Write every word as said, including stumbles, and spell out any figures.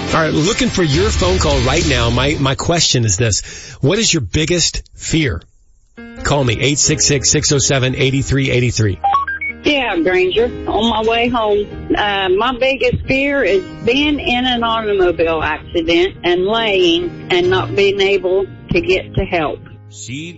All right, looking for your phone call right now. My my question is this. What is your biggest fear? Call me, eight six six, six oh seven, eight three eight three. Yeah, Granger, on my way home. Uh, my biggest fear is being in an automobile accident and laying and not being able to get to help. She